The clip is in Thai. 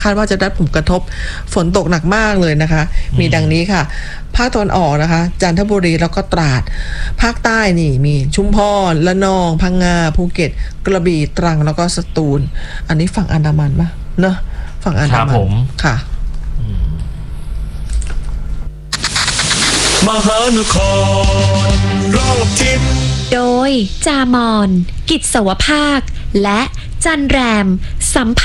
คาดว่าจะได้ผลกระทบฝนตกหนักมากเลยนะคะมีดังนี้ค่ะภาคตะวันออกนะคะจันทบุรีแล้วก็ตราดภาคใต้นี่มีชุมพรละนองพังงาภูเก็ตกระบี่ตรังแล้วก็สตูลอันนี้ฝั่งอันดามันปะเนอะฝั่งอันดามันค่ะมหานครรอบทิศโดยจามอนกิจสวภาคและจันแรมสัม